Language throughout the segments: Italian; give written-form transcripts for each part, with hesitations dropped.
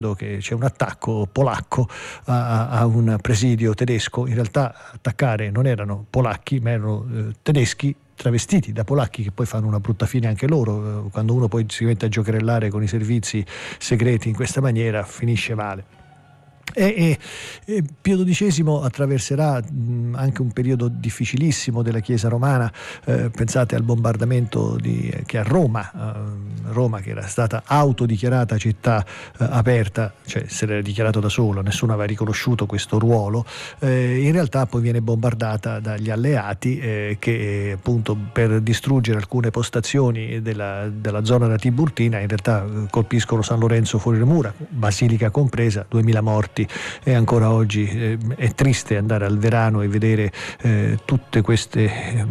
che c'è un attacco polacco a un presidio tedesco. In realtà attaccare non erano polacchi, ma erano tedeschi travestiti da polacchi, che poi fanno una brutta fine anche loro. Quando uno poi si mette a giocherellare con i servizi segreti in questa maniera finisce male. E Pio XII attraverserà anche un periodo difficilissimo della Chiesa romana. Pensate al bombardamento che a Roma che era stata autodichiarata città aperta, cioè se l'era dichiarato da solo, nessuno aveva riconosciuto questo ruolo. In realtà poi viene bombardata dagli alleati che appunto per distruggere alcune postazioni della zona da Tiburtina in realtà colpiscono San Lorenzo fuori le mura, Basilica compresa, 2000 morti. E ancora oggi è triste andare al Verano e vedere tutte queste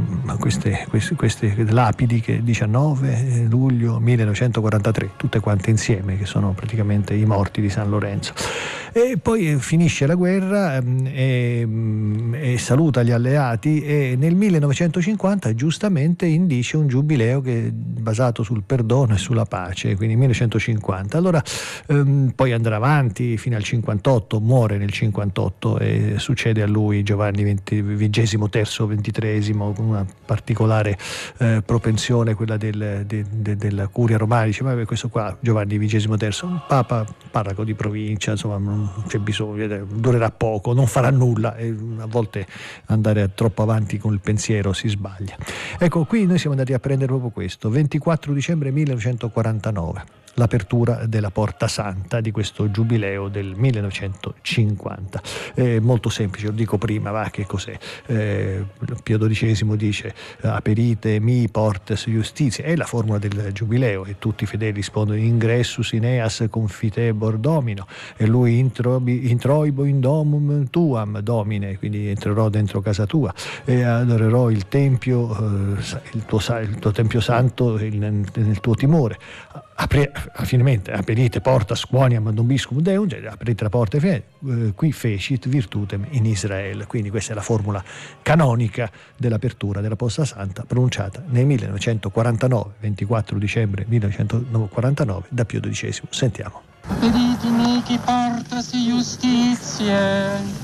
lapidi che 19 luglio 1943, tutte quante insieme, che sono praticamente i morti di San Lorenzo. E poi finisce la guerra e saluta gli alleati, e nel 1950 giustamente indice un giubileo che è basato sul perdono e sulla pace, quindi 1950. Allora poi andrà avanti fino al 58, muore nel 58 e succede a lui Giovanni XXIII, con una particolare propensione, quella della curia romana. Dice, ma questo qua Giovanni XXIII, un papa parroco di provincia, insomma non c'è bisogno, durerà poco, non farà nulla, e a volte andare troppo avanti con il pensiero si sbaglia. Ecco, qui noi siamo andati a prendere proprio questo, 24 dicembre 1949. L'apertura della Porta Santa di questo giubileo del 1950. Molto semplice, lo dico prima, che cos'è? Pio XII dice aperite mi portes justitia, è la formula del giubileo, e tutti i fedeli rispondono ingressus in eas confitebor domino, e lui introibo in domum tuam domine, quindi entrerò dentro casa tua e adorerò il tempio, il tuo tempio santo nel tuo timore. Finalmente aperite porta squoniam nobiscum deum, aprite la porta, qui fecit virtutem in Israele. Quindi questa è la formula canonica dell'apertura della Porta Santa, pronunciata nel 1949, 24 dicembre 1949, da Pio XII. Sentiamo. Peritimi chi portas justitiae.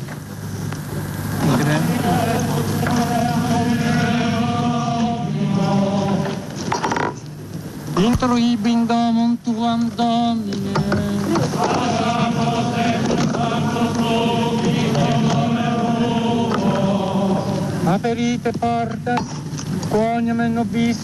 Introibi in domum tuam domine. Aperite portas quoniam nobis